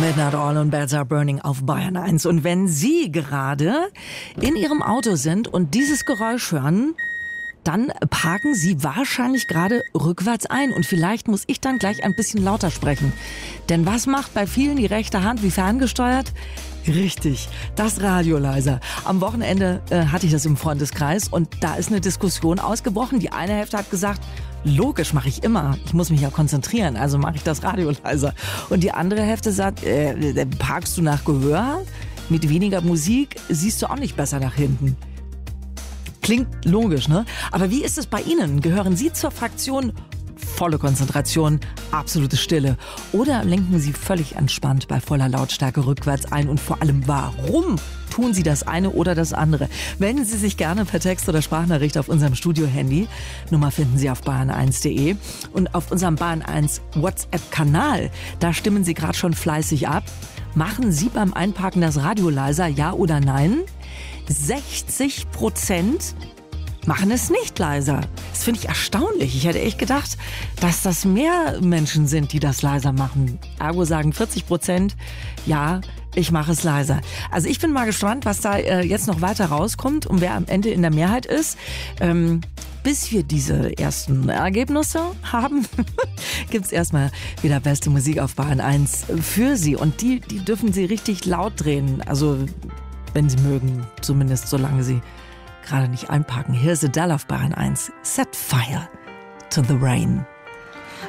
Midnight Oil und Beds Are Burning auf Bayern 1. Und wenn Sie gerade in Ihrem Auto sind und dieses Geräusch hören, dann parken Sie wahrscheinlich gerade rückwärts ein. Und vielleicht muss ich dann gleich ein bisschen lauter sprechen. Denn was macht bei vielen die rechte Hand wie ferngesteuert? Richtig, das Radio leiser. Am Wochenende hatte ich das im Freundeskreis und da ist eine Diskussion ausgebrochen. Die eine Hälfte hat gesagt, logisch, mache ich immer. Ich muss mich ja konzentrieren, also mache ich das Radio leiser. Und die andere Hälfte sagt, parkst du nach Gehör? Mit weniger Musik siehst du auch nicht besser nach hinten. Klingt logisch, ne? Aber wie ist es bei Ihnen? Gehören Sie zur Fraktion volle Konzentration, absolute Stille? Oder lenken Sie völlig entspannt bei voller Lautstärke rückwärts ein? Und vor allem, warum tun Sie das eine oder das andere? Wenden Sie sich gerne per Text oder Sprachnachricht auf unserem Studio-Handy. Nummer finden Sie auf bayern1.de. Und auf unserem Bayern 1 WhatsApp-Kanal, da stimmen Sie gerade schon fleißig ab. Machen Sie beim Einparken das Radio leiser, ja oder nein? 60% machen es nicht leiser. Das finde ich erstaunlich. Ich hätte echt gedacht, dass das mehr Menschen sind, die das leiser machen. Ergo sagen 40%, ja, ich mache es leiser. Also ich bin mal gespannt, was da jetzt noch weiter rauskommt und wer am Ende in der Mehrheit ist. Bis wir diese ersten Ergebnisse haben, gibt's erstmal wieder beste Musik auf Bayern 1 für Sie. Und die dürfen Sie richtig laut drehen. Also wenn Sie mögen, zumindest solange Sie gerade nicht einparken. Here's Adele auf Bayern 1. Set fire to the rain.